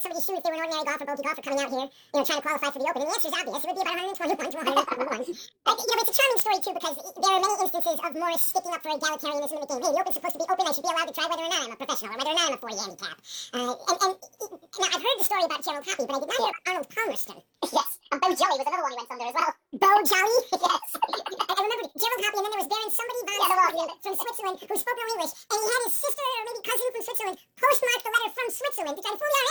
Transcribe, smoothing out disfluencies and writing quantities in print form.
somebody's shoe if they were an ordinary golfer, bogey golfer coming out here, trying to qualify for the Open? And the answer is obvious. It would be about 121 to 121. It's a charming story, too, because there are many instances of Morris sticking up for egalitarianism in the game. Hey, the Open's supposed to be open. I should be allowed to try whether or not I'm a professional or whether or not I'm a 40 handicap. Now, I've heard the story about Gerald Coppe, but I did not hear about Arnold Palmerston. Yes, and Bo Jolly was another one who went under as well. Bo Jolly? Yes. I remember Gerald Coppe, and then there was Baron somebody from Switzerland who spoke no English, and he had his sister or maybe cousin from Switzerland postmark the letter from Switzerland to try to fool you.